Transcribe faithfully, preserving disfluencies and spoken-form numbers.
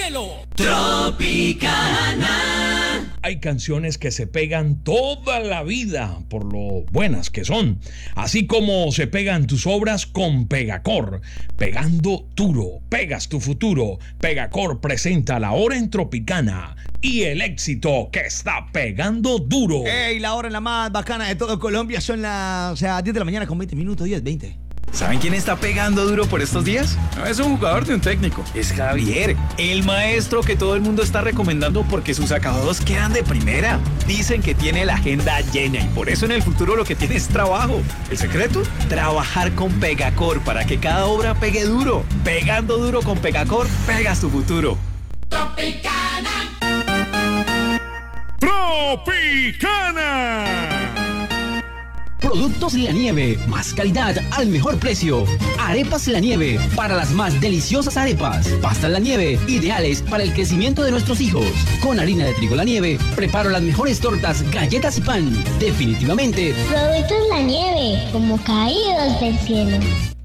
cielo. Tropicana. Hay canciones que se pegan toda la vida por lo buenas que son, así como se pegan tus obras con Pegacor. Pegando duro, pegas tu futuro. Pegacor presenta La Hora en Tropicana y el éxito que está pegando duro. Ey, la hora en la más bacana de todo Colombia son las, o sea, diez de la mañana con veinte minutos, diez, veinte. ¿Saben quién está pegando duro por estos días? No es un jugador de un técnico, es Javier, el maestro que todo el mundo está recomendando porque sus acabados quedan de primera. Dicen que tiene la agenda llena y por eso en el futuro lo que tiene es trabajo. ¿El secreto? Trabajar con Pegacor para que cada obra pegue duro. Pegando duro con Pegacor, pegas tu futuro. Tropicana. Tropicana. Productos La Nieve, más calidad al mejor precio. Arepas La Nieve, para las más deliciosas arepas. Pastas La Nieve, ideales para el crecimiento de nuestros hijos. Con harina de trigo La Nieve, preparo las mejores tortas, galletas y pan. Definitivamente, Productos La Nieve, como caídos del cielo.